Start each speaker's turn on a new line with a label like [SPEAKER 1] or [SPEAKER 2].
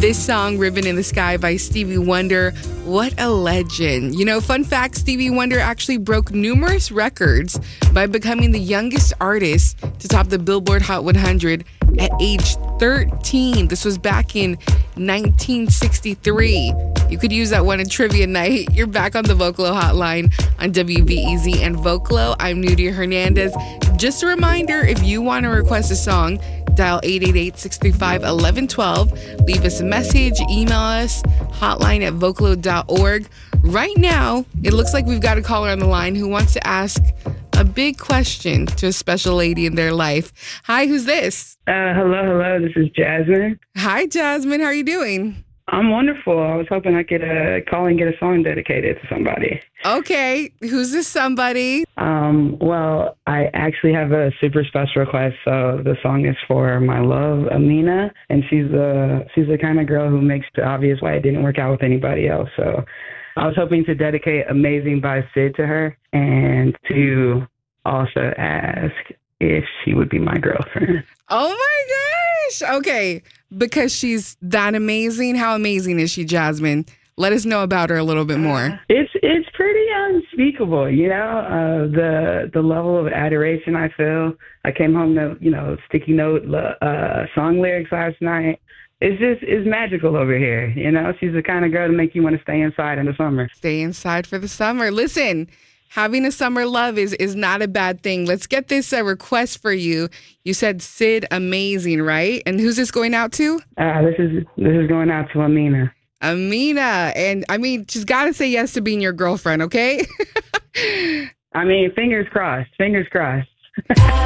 [SPEAKER 1] This song, Ribbon in the Sky by Stevie Wonder, what a legend. You know, fun fact, Stevie Wonder actually broke numerous records by becoming the youngest artist to top the Billboard Hot 100 at age 13. This was back in 1963. You could use that one in trivia night. You're back on the Vocalo hotline on WBEZ and Vocalo. I'm Nudia Hernandez. Just a reminder, if you want to request a song, dial 888-635-1112. Leave us a message, email us, hotline@vocalo.org. Right now, it looks like we've got a caller on the line who wants to ask a big question to a special lady in their life. Hi, who's this?
[SPEAKER 2] Hello. This is Jasmine.
[SPEAKER 1] Hi, Jasmine. How are you doing?
[SPEAKER 2] I'm wonderful. I was hoping I could call and get a song dedicated to somebody.
[SPEAKER 1] Okay. Who's this somebody?
[SPEAKER 2] Well, I actually have a super special request. So the song is for my love, Amina, and she's the kind of girl who makes it obvious why it didn't work out with anybody else. So I was hoping to dedicate Amazing by Sid to her and to also ask if she would be my girlfriend.
[SPEAKER 1] Oh my gosh. Okay. Because she's that amazing. How amazing is she, Jasmine? Let us know about her a little bit more.
[SPEAKER 2] It's pretty unspeakable, you know, the level of adoration I feel. I came home to, sticky note song lyrics last night. It's magical over here, you know. She's the kind of girl to make you want to stay inside in the summer.
[SPEAKER 1] Stay inside for the summer. Listen, having a summer love is not a bad thing. Let's get this request for you. You said Sid Amazing, right? And who's this going out to?
[SPEAKER 2] This is going out to Amina.
[SPEAKER 1] Amina. And I mean, she's got to say yes to being your girlfriend, okay?
[SPEAKER 2] I mean, fingers crossed.